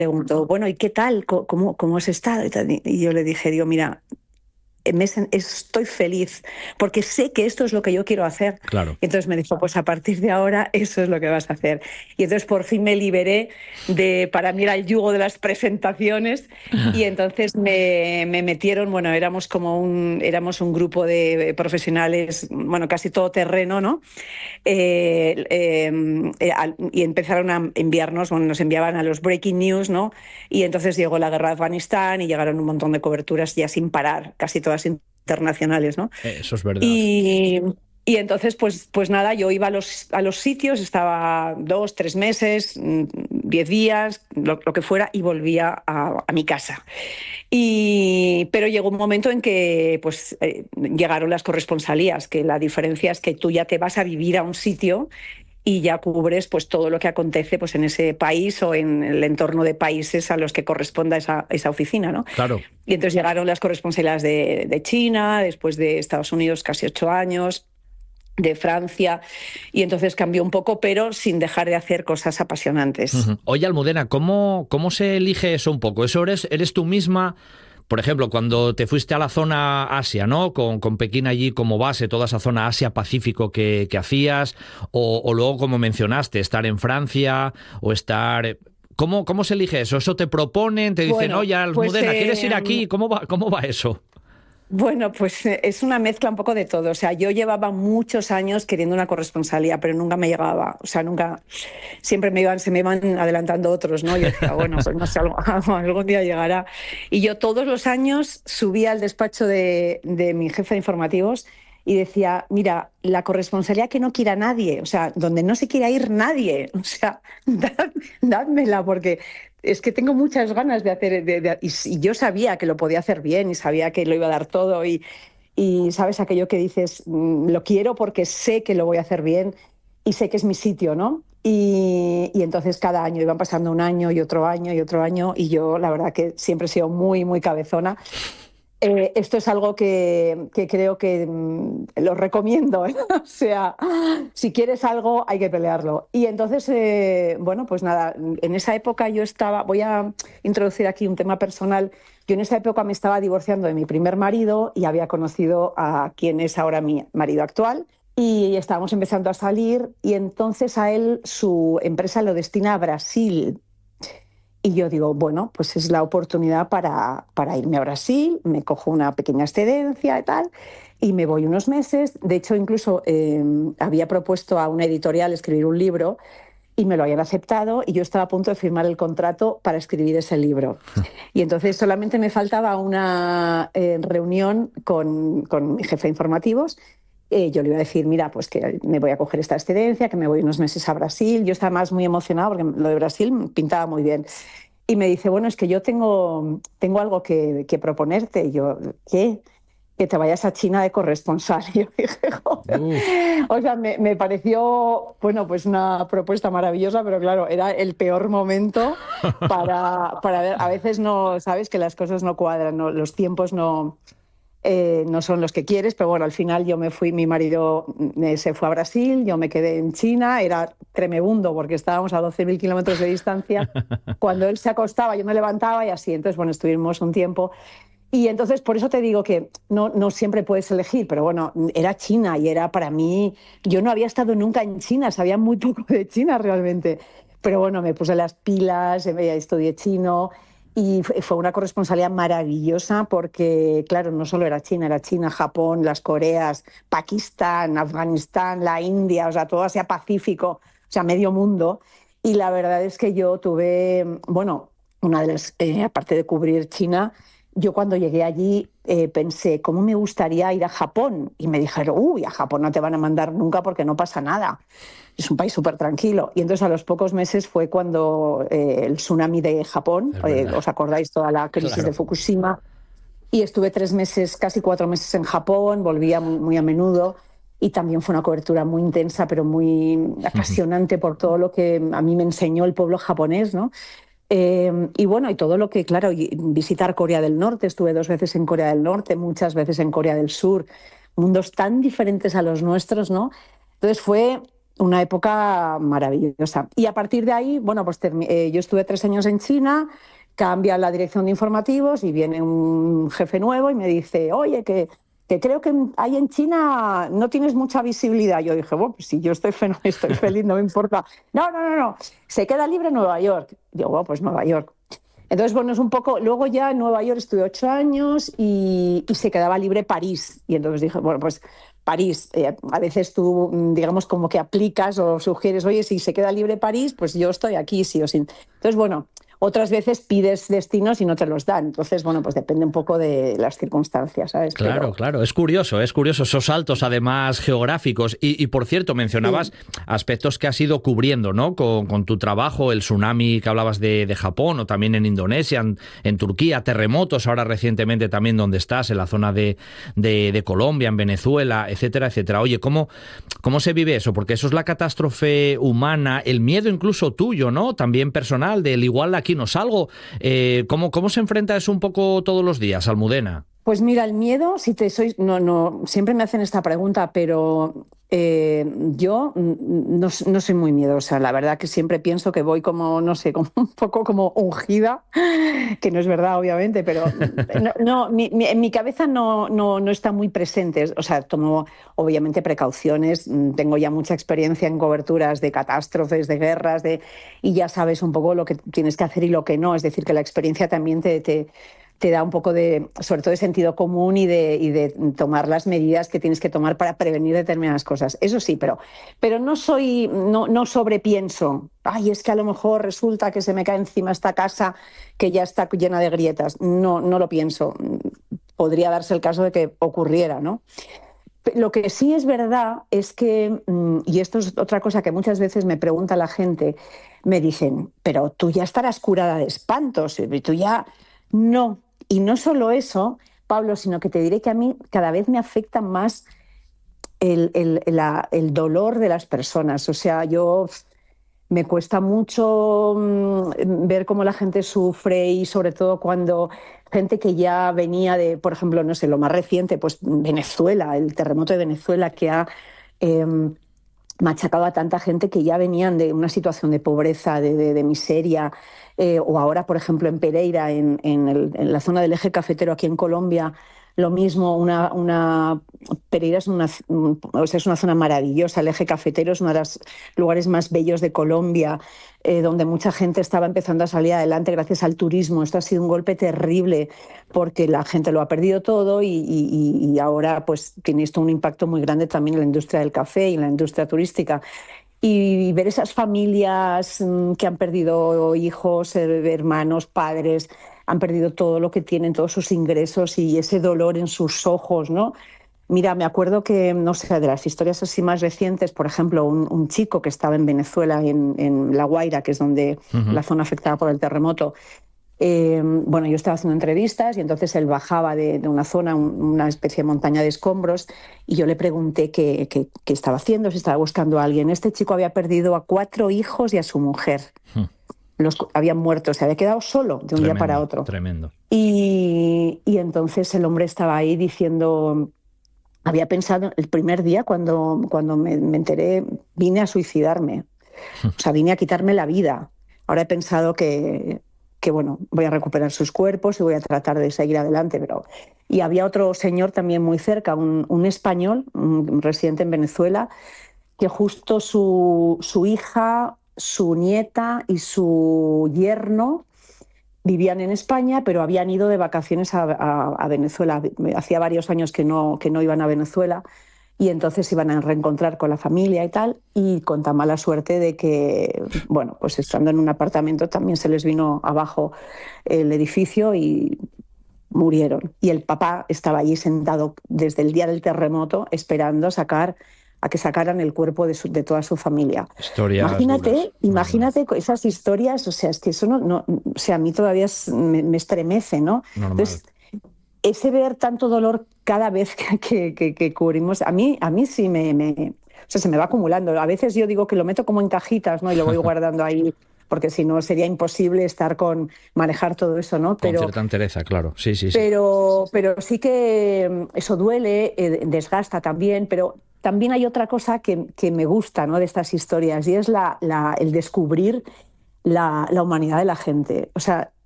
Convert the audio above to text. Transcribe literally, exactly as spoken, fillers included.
preguntó, bueno, ¿y qué tal? ¿Cómo, cómo cómo has estado? Y tal. Y yo le dije, digo, mira, me sen- estoy feliz porque sé que esto es lo que yo quiero hacer. Claro. Y entonces me dijo, pues a partir de ahora eso es lo que vas a hacer. Y entonces por fin me liberé de, para mí era el yugo de las presentaciones y entonces me, me metieron, bueno, éramos como un, éramos un grupo de profesionales, bueno, casi todo terreno, ¿no? Eh, eh, eh, al- y empezaron a enviarnos, bueno, nos enviaban a los breaking news, ¿no? Y entonces llegó la guerra de Afganistán y llegaron un montón de coberturas ya sin parar, casi todas internacionales, ¿no? Eso es verdad. Y, y entonces, pues, pues nada, yo iba a los, a los sitios, estaba dos, tres meses, mm, diez días, lo, lo que fuera, y volvía a, a mi casa. Y, pero llegó un momento en que pues, eh, llegaron las corresponsalías, que la diferencia es que tú ya te vas a vivir a un sitio y ya cubres pues, todo lo que acontece pues, en ese país o en el entorno de países a los que corresponda esa, esa oficina, ¿no? Claro. Y entonces llegaron las corresponsalías de, de China, después de Estados Unidos casi ocho años, de Francia, y entonces cambió un poco, pero sin dejar de hacer cosas apasionantes. Ujú. Oye, Almudena, ¿cómo, cómo se elige eso un poco? ¿Eso eres, eres tú misma? Por ejemplo, cuando te fuiste a la zona Asia, ¿no? Con, con Pekín allí como base, toda esa zona Asia-Pacífico que, que hacías, o, o luego, como mencionaste, estar en Francia o estar... ¿Cómo, cómo se elige eso? ¿Eso te proponen? ¿Te dicen, Bueno, oye, pues Almudena, ¿quieres ir eh, aquí? ¿Cómo va, cómo va eso? Bueno, pues eh, es una mezcla un poco de todo. O sea, yo llevaba muchos años queriendo una corresponsalía, pero nunca me llegaba. O sea, nunca, siempre me iban, se me iban adelantando otros, ¿no? Yo decía, bueno, pues no sé, algo- algún día llegará. Y yo todos los años subía al despacho de, de mi jefe de informativos y decía, mira, la corresponsalía que no quiera nadie, o sea, donde no se quiera ir nadie, o sea, dad- dádmela, porque es que tengo muchas ganas de hacer, de- de- y, y yo sabía que lo podía hacer bien y sabía que lo iba a dar todo y, y sabes aquello que dices, mm, lo quiero porque sé que lo voy a hacer bien y sé que es mi sitio, ¿no? Y, y entonces cada año iban pasando un año y otro año y otro año y yo la verdad que siempre he sido muy, muy cabezona. Eh, esto es algo que, que creo que mm, lo recomiendo, ¿eh? O sea, si quieres algo hay que pelearlo. Y entonces, eh, bueno, pues nada, en esa época yo estaba, voy a introducir aquí un tema personal, yo en esa época me estaba divorciando de mi primer marido y había conocido a quien es ahora mi marido actual y estábamos empezando a salir y entonces a él su empresa lo destina a Brasil. Y yo digo, bueno, pues es la oportunidad para, para irme a Brasil, me cojo una pequeña excedencia y tal, y me voy unos meses. De hecho, incluso eh, había propuesto a una editorial escribir un libro y me lo habían aceptado y yo estaba a punto de firmar el contrato para escribir ese libro. Y entonces solamente me faltaba una eh, reunión con, con mi jefe de informativos. Eh, yo le iba a decir, mira, pues que me voy a coger esta excedencia, que me voy unos meses a Brasil. Yo estaba más muy emocionada porque lo de Brasil pintaba muy bien. Y me dice, bueno, es que yo tengo, tengo algo que, que proponerte. Y yo, ¿qué? Que te vayas a China de corresponsal. Y yo dije, joder. Uf. O sea, me, me pareció, bueno, pues una propuesta maravillosa, pero claro, era el peor momento para, para ver. A veces no, sabes que las cosas no cuadran, no, los tiempos no, eh, no son los que quieres, pero bueno, al final yo me fui, mi marido eh, se fue a Brasil, yo me quedé en China, era tremebundo porque estábamos a doce mil kilómetros de distancia. Cuando él se acostaba, yo me levantaba y así, entonces, bueno, estuvimos un tiempo. Y entonces, por eso te digo que no, no siempre puedes elegir, pero bueno, era China y era para mí, yo no había estado nunca en China, sabía muy poco de China realmente, pero bueno, me puse las pilas, eh, estudié chino y fue una corresponsalía maravillosa porque, claro, no solo era China, era China, Japón, las Coreas, Pakistán, Afganistán, la India, o sea, todo Asia Pacífico, o sea, medio mundo. Y la verdad es que yo tuve, bueno, una de las, eh, aparte de cubrir China, yo cuando llegué allí eh, pensé, ¿cómo me gustaría ir a Japón? Y me dijeron, uy, a Japón no te van a mandar nunca porque no pasa nada. Es un país súper tranquilo. Y entonces a los pocos meses fue cuando eh, el tsunami de Japón, Es eh, verdad. ¿os acordáis toda la crisis de Claro. Fukushima? Y estuve tres meses, casi cuatro meses en Japón, volvía muy, muy a menudo. Y también fue una cobertura muy intensa, pero muy apasionante por todo lo que a mí me enseñó el pueblo japonés, ¿no? Eh, y bueno, y todo lo que, claro, y visitar Corea del Norte, estuve dos veces en Corea del Norte, muchas veces en Corea del Sur, mundos tan diferentes a los nuestros, ¿no? Entonces fue una época maravillosa. Y a partir de ahí, bueno, pues eh, yo estuve tres años en China, cambia la dirección de informativos y viene un jefe nuevo y me dice, oye, que, que creo que ahí en China no tienes mucha visibilidad. Yo dije, bueno, pues si yo estoy, fen- estoy feliz, no me importa. No, no, no, no, se queda libre Nueva York. Digo, bueno, pues Nueva York. Entonces, bueno, es un poco... Luego ya en Nueva York estuve ocho años y, y se quedaba libre París. Y entonces dije, bueno, pues París, eh, a veces tú, digamos, como que aplicas o sugieres, oye, si se queda libre París, pues yo estoy aquí, sí o sí. Entonces, bueno, otras veces pides destinos y no te los dan. Entonces, bueno, pues depende un poco de las circunstancias, ¿sabes? Claro, Pero... claro, es curioso, es curioso esos saltos además geográficos y, y por cierto, mencionabas Sí. aspectos que has ido cubriendo, ¿no? Con, con tu trabajo, el tsunami que hablabas de, de Japón o también en Indonesia, en, en Turquía, terremotos ahora recientemente también donde estás, en la zona de, de, de Colombia, en Venezuela, etcétera, etcétera. Oye, ¿cómo, ¿cómo se vive eso? Porque eso es la catástrofe humana, el miedo incluso tuyo, ¿no? También personal, del igual aquí no salgo. Eh, ¿cómo, ¿Cómo se enfrenta eso un poco todos los días, Almudena? Pues mira, el miedo, si te soy, no, no, siempre me hacen esta pregunta, pero eh, yo no, no soy muy miedosa. La verdad que siempre pienso que voy como, no sé, como un poco como ungida, que no es verdad, obviamente, pero no, no, mi, mi, en mi cabeza no, no, no está muy presente. O sea, tomo obviamente precauciones. Tengo ya mucha experiencia en coberturas de catástrofes, de guerras, de, y ya sabes un poco lo que tienes que hacer y lo que no. Es decir, que la experiencia también te, te te da un poco de, sobre todo de sentido común y de, y de tomar las medidas que tienes que tomar para prevenir determinadas cosas. Eso sí, pero, pero no soy, no, no sobrepienso. Ay, es que a lo mejor resulta que se me cae encima esta casa que ya está llena de grietas. No, no lo pienso. Podría darse el caso de que ocurriera, ¿no? Lo que sí es verdad es que, y esto es otra cosa que muchas veces me pregunta la gente, me dicen, pero tú ya estarás curada de espantos, y tú ya... No. Y no solo eso, Pablo, sino que te diré que a mí cada vez me afecta más el, el, la, el dolor de las personas. O sea, yo me cuesta mucho mmm, ver cómo la gente sufre y sobre todo cuando gente que ya venía de, por ejemplo, no sé, lo más reciente, pues Venezuela, el terremoto de Venezuela que ha... Eh, machacado a tanta gente que ya venían de una situación de pobreza, de, de, de miseria, eh, o ahora, por ejemplo, en Pereira, en, en, el, en la zona del eje cafetero aquí en Colombia, lo mismo, una, una Pereira es una, o sea, es una zona maravillosa, el eje cafetero es uno de los lugares más bellos de Colombia, eh, donde mucha gente estaba empezando a salir adelante gracias al turismo. Esto ha sido un golpe terrible porque la gente lo ha perdido todo y, y, y ahora pues tiene esto un impacto muy grande también en la industria del café y en la industria turística. Y ver esas familias que han perdido hijos, hermanos, padres, han perdido todo lo que tienen, todos sus ingresos y ese dolor en sus ojos, ¿no? Mira, me acuerdo que, no sé, de las historias así más recientes, por ejemplo, un, un chico que estaba en Venezuela, en, en La Guaira, que es donde uh-huh. la zona afectada por el terremoto. Eh, bueno, yo estaba haciendo entrevistas y entonces él bajaba de, de una zona, un, una especie de montaña de escombros, y yo le pregunté qué, qué, qué estaba haciendo, si estaba buscando a alguien. Este chico había perdido a cuatro hijos y a su mujer. Hmm. Los habían muerto, se había quedado solo de un tremendo, día para otro. Tremendo. Y, y entonces el hombre estaba ahí diciendo, había pensado, el primer día cuando, cuando me, me enteré, vine a suicidarme. Hmm. O sea, vine a quitarme la vida. Ahora he pensado que... que bueno, voy a recuperar sus cuerpos y voy a tratar de seguir adelante. Pero... Y había otro señor también muy cerca, un, un español, un residente en Venezuela, que justo su, su hija, su nieta y su yerno vivían en España, pero habían ido de vacaciones a, a, a Venezuela. Hacía varios años que no, que no iban a Venezuela. Y entonces iban a reencontrar con la familia y tal, y con tan mala suerte de que, bueno, pues estando en un apartamento también se les vino abajo el edificio y murieron. Y el papá estaba allí sentado desde el día del terremoto esperando sacar a que sacaran el cuerpo de, su, de toda su familia. Historias imagínate, duras, imagínate duras. Esas historias, o sea, es que eso no, no o sea, a mí todavía es, me, me estremece, ¿no? Normal. Entonces, ese ver tanto dolor cada vez que, que, que, que cubrimos, a mí, a mí sí me, me, o sea, se me va acumulando. A veces yo digo que lo meto como en cajitas, ¿no? Y lo voy guardando ahí, porque si no sería imposible estar con, manejar todo eso, ¿no? Pero, con cierta entereza, claro, sí, sí, sí. Pero, pero sí que eso duele, eh, desgasta también, pero también hay otra cosa que, que me gusta, ¿no?, de estas historias, y es la, la, el descubrir la, la humanidad de la gente. O sea,